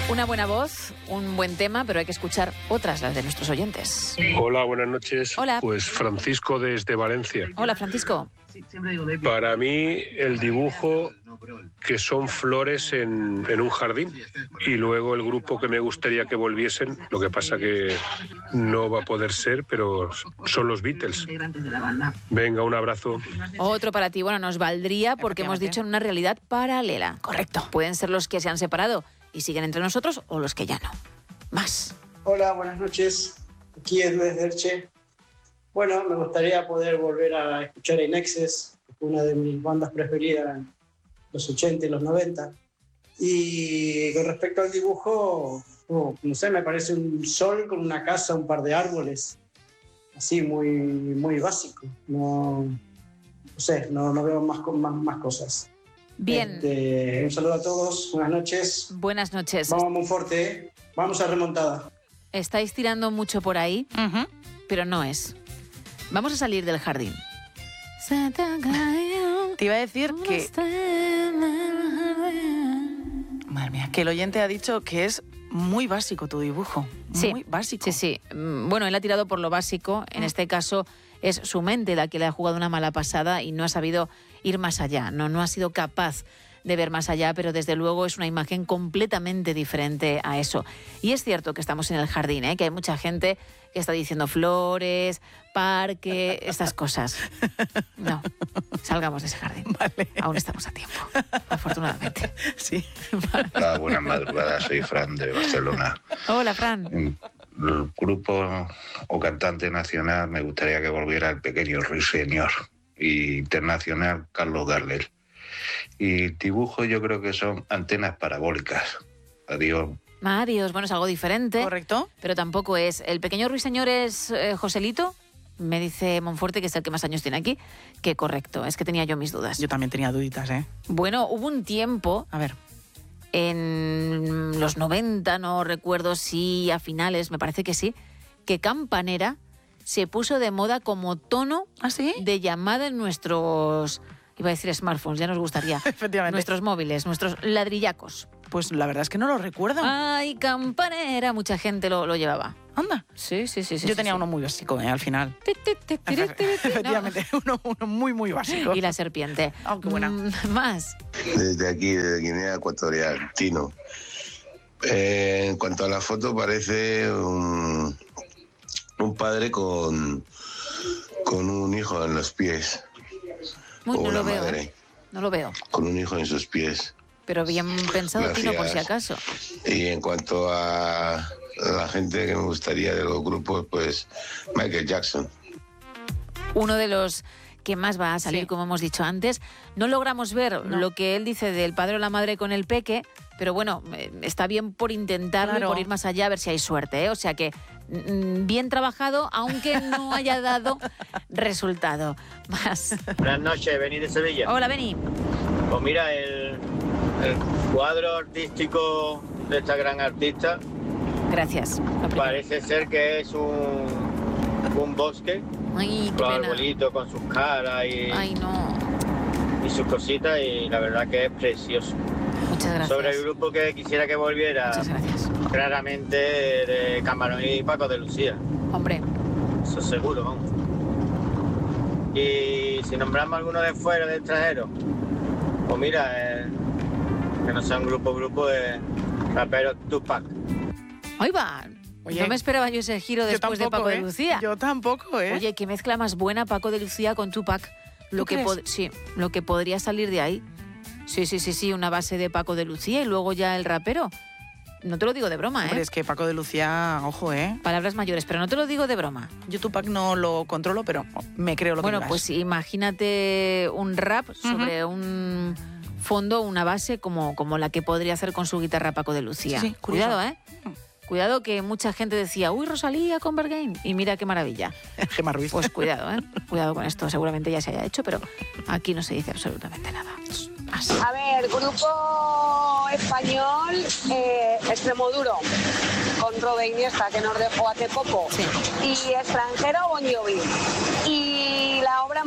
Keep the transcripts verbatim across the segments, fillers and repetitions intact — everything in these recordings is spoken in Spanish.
Una buena voz, un buen tema, pero hay que escuchar otras, las de nuestros oyentes. Hola, buenas noches. Hola. Pues Francisco desde Valencia. Hola, Francisco. Para mí, el dibujo que son flores en, en un jardín. Y luego el grupo que me gustaría que volviesen, lo que pasa que no va a poder ser, pero son los Beatles. Venga, un abrazo. Otro para ti. Bueno, nos valdría porque hemos dicho en una realidad paralela. Correcto. Pueden ser los que se han separado y siguen entre nosotros o los que ya no. Más. Hola, buenas noches. Aquí Edu desde Elche. Bueno, me gustaría poder volver a escuchar In Excess, una de mis bandas preferidas en los ochenta y los noventa. Y con respecto al dibujo, oh, no sé, me parece un sol con una casa, un par de árboles. Así, muy, muy básico. No, no sé, no, no veo más, más, más cosas. Bien. Este, un saludo a todos, buenas noches. Buenas noches. Vamos muy fuerte, ¿eh? Vamos a remontada. Estáis tirando mucho por ahí, Uh-huh. pero no es. Vamos a salir del jardín. Te iba a decir que... Madre mía, que el oyente ha dicho que es muy básico tu dibujo. Sí, muy básico. Sí, sí. Mm, Bueno, él ha tirado por lo básico. En este caso es su mente la que le ha jugado una mala pasada y no ha sabido ir más allá. No, no ha sido capaz de ver más allá, pero desde luego es una imagen completamente diferente a eso. Y es cierto que estamos en el jardín, ¿eh? Que hay mucha gente que está diciendo flores, parque, estas cosas. No, salgamos de ese jardín. Vale. Aún estamos a tiempo, afortunadamente. Sí. Hola, buenas madrugadas, soy Fran de Barcelona. Hola, Fran. En el grupo o cantante nacional me gustaría que volviera el pequeño Ruiseñor, y internacional Carlos Gardel. Y dibujo yo creo que son antenas parabólicas. Adiós. Adiós, bueno, es algo diferente. ¿Correcto? Pero tampoco es. ¿El pequeño ruiseñor es eh, Joselito? Me dice Monforte, que es el que más años tiene aquí, que correcto, es que tenía yo mis dudas. Yo también tenía duditas, ¿eh? Bueno, hubo un tiempo, A ver. en los noventa, no recuerdo si a finales, me parece que sí, que Campanera se puso de moda como tono ¿Ah, sí? de llamada en nuestros, iba a decir smartphones, ya nos gustaría, Efectivamente. nuestros móviles, nuestros ladrillacos. Pues la verdad es que no lo recuerdo. Ay, Campanera, mucha gente lo, lo llevaba. Anda. Sí, sí, sí. sí Yo sí, tenía sí. uno muy básico, ¿eh? Al final. Ti, ti, ti, ti, ti, ti, ti, ¿no? Efectivamente, uno, uno muy, muy básico. Y la serpiente. Oh, qué buena. Mm, más. Desde aquí, desde Guinea Ecuatorial, Tino. Eh, en cuanto a la foto, parece un, un padre con, con un hijo en los pies. Uy, o no una lo veo. madre ¿eh? No lo veo. con un hijo en sus pies. Pero bien pensado, Gracias. Tino, por si acaso. Y en cuanto a la gente que me gustaría de los grupos, pues Michael Jackson. Uno de los que más va a salir, Sí. como hemos dicho antes. No logramos ver No. lo que él dice del padre o la madre con el peque, pero bueno, eh, está bien por intentarlo Claro. y por ir más allá a ver si hay suerte, ¿eh? O sea que mm, bien trabajado, aunque no haya dado resultado. Más. Buenas noches, Beni de Sevilla. Hola, Beni. Pues mira, el, el cuadro artístico de esta gran artista Gracias. Lo primero. parece ser que es un, un bosque, Ay, qué los pena. arbolitos con sus caras y, Ay, no. y sus cositas, y la verdad que es precioso. Muchas gracias. Sobre el grupo que quisiera que volviera, Muchas gracias. claramente de Camarón y Paco de Lucía, Hombre, eso seguro, vamos. Y si nombramos alguno de fuera, de extranjero, pues mira, eh, que no sea un grupo, grupo de raperos Tupac. ahí va. Oye, no me esperaba yo ese giro Yo después de tampoco, Paco ¿eh? de Lucía. Yo tampoco, ¿eh? Oye, qué mezcla más buena Paco de Lucía con Tupac. Lo ¿Tú que crees? pod- sí, lo que podría salir de ahí. Sí, sí, sí, sí, una base de Paco de Lucía y luego ya el rapero. No te lo digo de broma, Hombre, ¿eh? es que Paco de Lucía, ojo, ¿eh? Palabras mayores, pero no te lo digo de broma. Yo Tupac no lo controlo, pero me creo lo Bueno, que digas. pues imagínate un rap sobre un fondo, una base como, como la que podría hacer con su guitarra Paco de Lucía. Sí, sí, curioso. Cuidado, ¿eh? Cuidado, que mucha gente decía, uy, Rosalía con Berghain. Y mira qué maravilla. Gemma Ruiz. Pues cuidado, ¿eh? Cuidado con esto. Seguramente ya se haya hecho, pero aquí no se dice absolutamente nada. Más. A ver, grupo español, eh, Extremoduro, con Robe Iniesta, que nos dejó hace poco. Sí. Y extranjero, Bon Jovi. Y la obra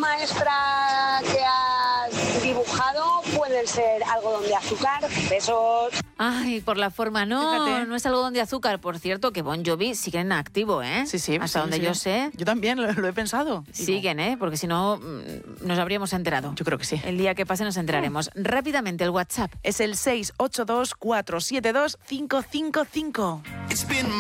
maestra que has dibujado puede ser Algodón de Azúcar. Besos. Ay, por la forma, no, Fíjate. no es algodón de azúcar. Por cierto, que Bon Jovi siguen en activo, ¿eh? Sí, sí. Hasta sí, donde sí. yo sé, Yo también lo, lo he pensado. siguen, ¿eh? Porque si no, mm, nos habríamos enterado. Yo creo que sí. El día que pase nos enteraremos. Rápidamente, el WhatsApp. Es el seis ocho dos, cuatro siete dos, cinco cinco cinco.